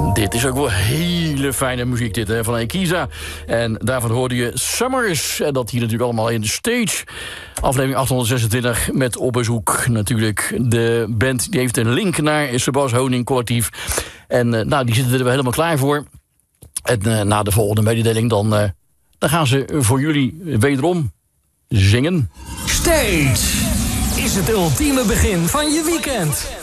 Dit is ook wel hele fijne muziek dit, hè, van Ekiza. En daarvan hoorde je Summers. En dat hier natuurlijk allemaal in de Stage. Aflevering 826 met op bezoek natuurlijk. De band die heeft een link naar Sebas Honing Collectief. En die zitten er wel helemaal klaar voor. En na de volgende mededeling dan gaan ze voor jullie wederom zingen. Stage is het ultieme begin van je weekend.